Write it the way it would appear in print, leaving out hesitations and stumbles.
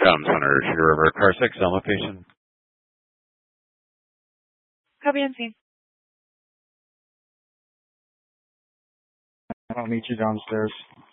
Center, Cedar River, car 6, Selma patient. Copy and see. I'll meet you downstairs.